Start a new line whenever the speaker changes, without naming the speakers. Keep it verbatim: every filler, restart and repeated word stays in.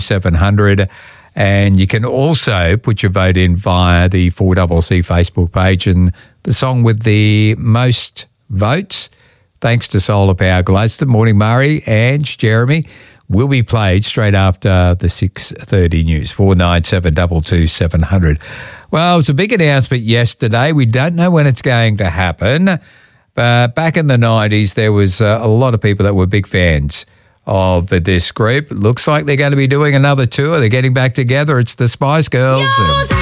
seven hundred. And you can also put your vote in via the four C C Facebook page. And the song with the most votes, thanks to Solar Power Gladstone, morning Murray, Ange, Jeremy, will be played straight after the six thirty news, four nine seven two two seven hundred. Well, it was a big announcement yesterday. We don't know when it's going to happen. But back in the nineties, there was uh, a lot of people that were big fans of this group. Looks like they're going to be doing another tour. They're getting back together. It's the Spice Girls. And